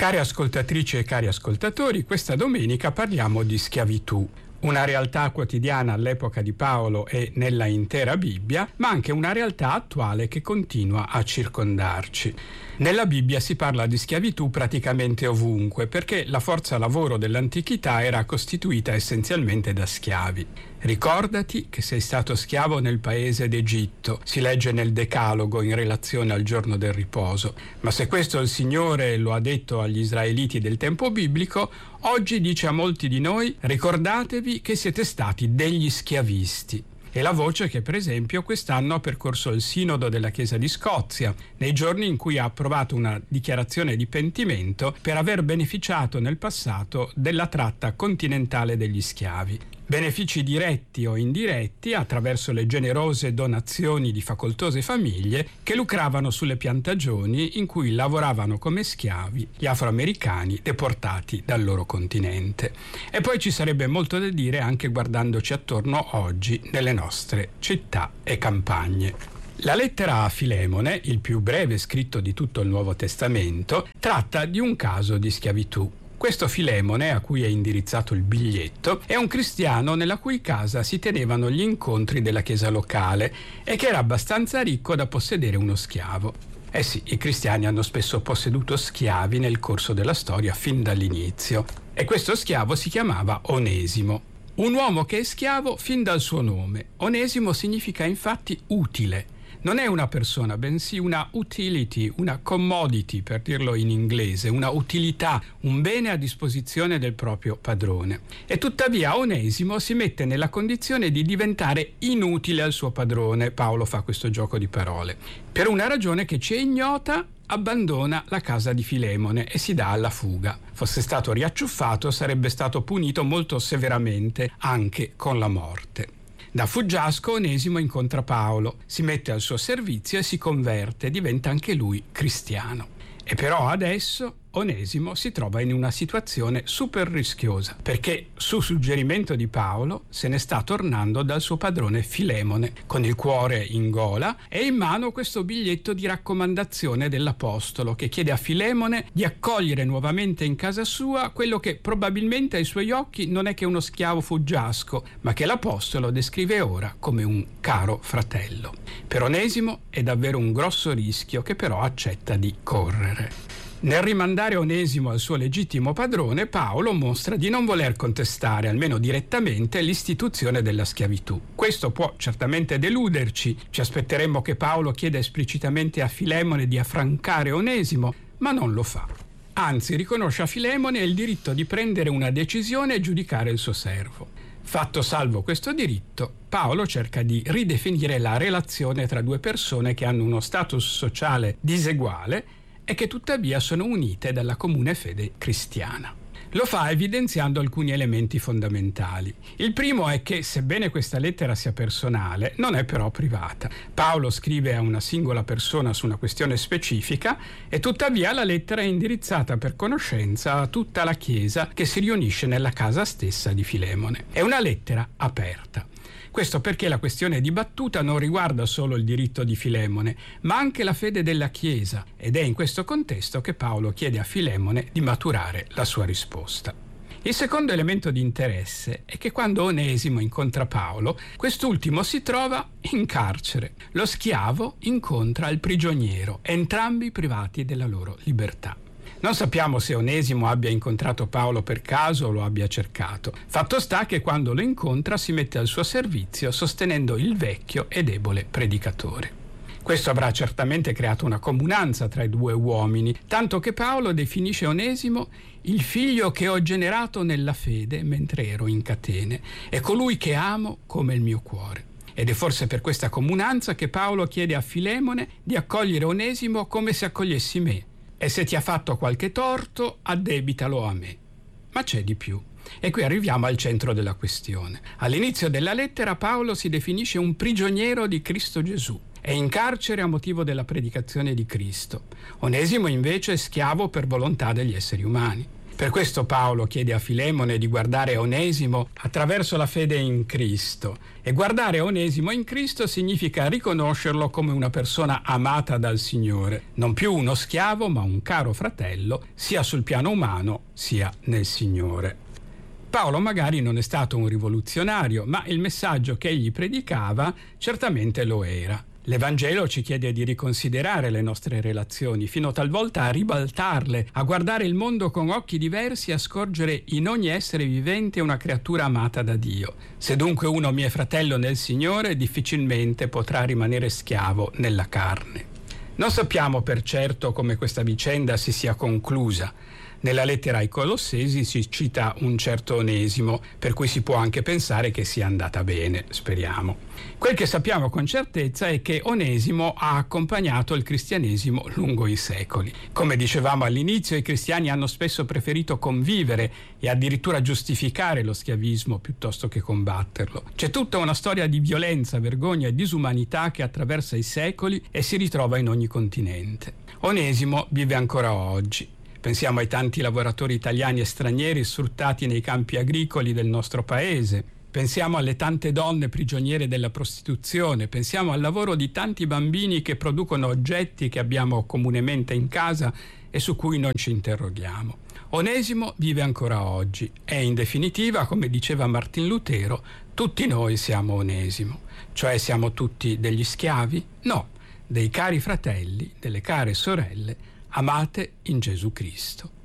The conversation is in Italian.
Cari ascoltatrici e cari ascoltatori, questa domenica parliamo di schiavitù. Una realtà quotidiana all'epoca di Paolo e nella intera Bibbia, ma anche una realtà attuale che continua a circondarci. Nella Bibbia si parla di schiavitù praticamente ovunque, perché la forza lavoro dell'antichità era costituita essenzialmente da schiavi. Ricordati che sei stato schiavo nel paese d'Egitto, si legge nel Decalogo in relazione al giorno del riposo. Ma se questo il Signore lo ha detto agli israeliti del tempo biblico, oggi dice a molti di noi: ricordatevi che siete stati degli schiavisti. È la voce che, per esempio, quest'anno ha percorso il Sinodo della Chiesa di Scozia, nei giorni in cui ha approvato una dichiarazione di pentimento per aver beneficiato nel passato della tratta continentale degli schiavi. Benefici diretti o indiretti attraverso le generose donazioni di facoltose famiglie che lucravano sulle piantagioni in cui lavoravano come schiavi gli afroamericani deportati dal loro continente. E poi ci sarebbe molto da dire anche guardandoci attorno oggi nelle nostre città e campagne. La lettera a Filemone, il più breve scritto di tutto il Nuovo Testamento, tratta di un caso di schiavitù. Questo Filemone, a cui è indirizzato il biglietto, è un cristiano nella cui casa si tenevano gli incontri della chiesa locale e che era abbastanza ricco da possedere uno schiavo. Eh sì, i cristiani hanno spesso posseduto schiavi nel corso della storia fin dall'inizio. E questo schiavo si chiamava Onesimo. Un uomo che è schiavo fin dal suo nome. Onesimo significa infatti utile. Non è una persona, bensì una utility, una commodity, per dirlo in inglese, una utilità, un bene a disposizione del proprio padrone. E tuttavia Onesimo si mette nella condizione di diventare inutile al suo padrone. Paolo fa questo gioco di parole. Per una ragione che ci è ignota, abbandona la casa di Filemone e si dà alla fuga. Fosse stato riacciuffato, sarebbe stato punito molto severamente, anche con la morte. Da fuggiasco Onesimo incontra Paolo, si mette al suo servizio e si converte, diventa anche lui cristiano. E però adesso Onesimo si trova in una situazione super rischiosa, perché su suggerimento di Paolo se ne sta tornando dal suo padrone Filemone, con il cuore in gola e in mano questo biglietto di raccomandazione dell'apostolo che chiede a Filemone di accogliere nuovamente in casa sua quello che probabilmente ai suoi occhi non è che uno schiavo fuggiasco, ma che l'apostolo descrive ora come un caro fratello. Per Onesimo è davvero un grosso rischio che però accetta di correre. Nel rimandare Onesimo al suo legittimo padrone, Paolo mostra di non voler contestare, almeno direttamente, l'istituzione della schiavitù. Questo può certamente deluderci, ci aspetteremmo che Paolo chieda esplicitamente a Filemone di affrancare Onesimo, ma non lo fa. Anzi, riconosce a Filemone il diritto di prendere una decisione e giudicare il suo servo. Fatto salvo questo diritto, Paolo cerca di ridefinire la relazione tra due persone che hanno uno status sociale diseguale e che tuttavia sono unite dalla comune fede cristiana. Lo fa evidenziando alcuni elementi fondamentali. Il primo è che, sebbene questa lettera sia personale, non è però privata. Paolo scrive a una singola persona su una questione specifica e tuttavia la lettera è indirizzata per conoscenza a tutta la Chiesa che si riunisce nella casa stessa di Filemone. È una lettera aperta. Questo perché la questione dibattuta non riguarda solo il diritto di Filemone, ma anche la fede della Chiesa, ed è in questo contesto che Paolo chiede a Filemone di maturare la sua risposta. Il secondo elemento di interesse è che quando Onesimo incontra Paolo, quest'ultimo si trova in carcere. Lo schiavo incontra il prigioniero, entrambi privati della loro libertà. Non sappiamo se Onesimo abbia incontrato Paolo per caso o lo abbia cercato. Fatto sta che quando lo incontra si mette al suo servizio sostenendo il vecchio e debole predicatore. Questo avrà certamente creato una comunanza tra i due uomini, tanto che Paolo definisce Onesimo il figlio che ho generato nella fede mentre ero in catene e colui che amo come il mio cuore. Ed è forse per questa comunanza che Paolo chiede a Filemone di accogliere Onesimo come se accogliessi me. E se ti ha fatto qualche torto, addebitalo a me. Ma c'è di più. E qui arriviamo al centro della questione. All'inizio della lettera Paolo si definisce un prigioniero di Cristo Gesù. È in carcere a motivo della predicazione di Cristo. Onesimo invece è schiavo per volontà degli esseri umani. Per questo Paolo chiede a Filemone di guardare Onesimo attraverso la fede in Cristo. E guardare Onesimo in Cristo significa riconoscerlo come una persona amata dal Signore, non più uno schiavo ma un caro fratello, sia sul piano umano sia nel Signore. Paolo magari non è stato un rivoluzionario, ma il messaggio che egli predicava certamente lo era. L'Evangelo ci chiede di riconsiderare le nostre relazioni, fino talvolta a ribaltarle, a guardare il mondo con occhi diversi e a scorgere in ogni essere vivente una creatura amata da Dio. Se dunque uno mi è fratello nel Signore, difficilmente potrà rimanere schiavo nella carne. Non sappiamo per certo come questa vicenda si sia conclusa. Nella lettera ai Colossesi si cita un certo Onesimo, per cui si può anche pensare che sia andata bene, speriamo. Quel che sappiamo con certezza è che Onesimo ha accompagnato il cristianesimo lungo i secoli. Come dicevamo all'inizio, i cristiani hanno spesso preferito convivere e addirittura giustificare lo schiavismo piuttosto che combatterlo. C'è tutta una storia di violenza, vergogna e disumanità che attraversa i secoli e si ritrova in ogni continente. Onesimo vive ancora oggi. Pensiamo ai tanti lavoratori italiani e stranieri sfruttati nei campi agricoli del nostro paese. Pensiamo alle tante donne prigioniere della prostituzione. Pensiamo al lavoro di tanti bambini che producono oggetti che abbiamo comunemente in casa e su cui non ci interroghiamo. Onesimo vive ancora oggi e in definitiva, come diceva Martin Lutero, tutti noi siamo Onesimo. Cioè siamo tutti degli schiavi? No, dei cari fratelli, delle care sorelle, amate in Gesù Cristo.